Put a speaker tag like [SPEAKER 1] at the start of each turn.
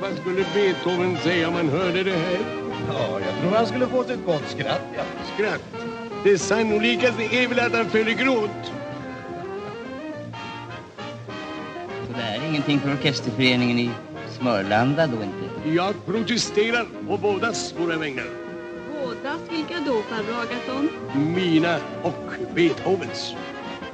[SPEAKER 1] Vad skulle Beethoven säga om han hörde det här?
[SPEAKER 2] Ja, jag tror han skulle få ett gott skratt, ja.
[SPEAKER 1] Skratt? Det sannolikaste är väl att han föll i gråt.
[SPEAKER 3] Så det är ingenting för orkesterföreningen i Smörlanda då inte?
[SPEAKER 1] Jag protesterar på bådas våra vägnar.
[SPEAKER 4] Bådas? Vilka då, farbror Agaton?
[SPEAKER 1] Mina och Beethovens.